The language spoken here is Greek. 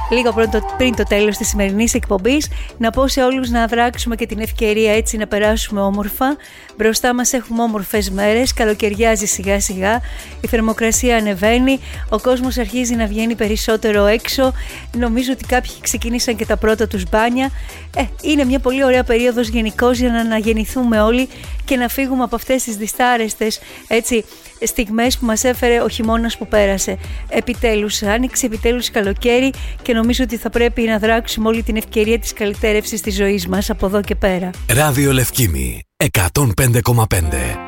λίγο πριν το τέλος της σημερινής εκπομπής, να πω σε όλους να δράξουμε και την ευκαιρία έτσι να περάσουμε όμορφα. Μπροστά μας έχουμε όμορφες μέρες, καλοκαιριάζει σιγά σιγά, η θερμοκρασία ανεβαίνει, ο κόσμος αρχίζει να βγαίνει περισσότερο έξω. Νομίζω ότι κάποιοι ξεκίνησαν και τα πρώτα τους μπάνια. Είναι μια πολύ ωραία περίοδος γενικώς για να αναγεννηθούμε όλοι και να φύγουμε από αυτές τις δυστάρεστες στιγμές που μας έφερε ο χειμώνας που πέρασε. Επιτέλους άνοιξε, επιτέλους καλοκαίρι και νομίζω ότι θα πρέπει να δράξουμε όλη την ευκαιρία της καλυτέρευσης της ζωής μας από εδώ και πέρα. Ράδιο Λευκήμη 105,5.